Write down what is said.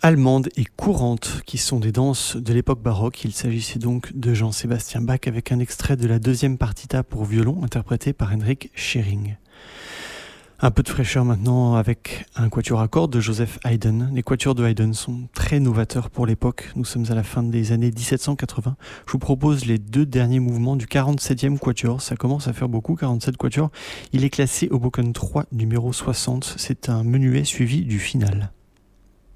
allemandes et courantes, qui sont des danses de l'époque baroque. Il s'agissait donc de Jean-Sébastien Bach avec un extrait de la deuxième partita pour violon interprété par Henrik Schering. Un peu de fraîcheur maintenant avec un quatuor à cordes de Joseph Haydn. Les quatuors de Haydn sont très novateurs pour l'époque. Nous sommes à la fin des années 1780. Je vous propose les deux derniers mouvements du 47e quatuor. Ça commence à faire beaucoup, 47 quatuors. Il est classé au Boken 3, numéro 60. C'est un menuet suivi du final.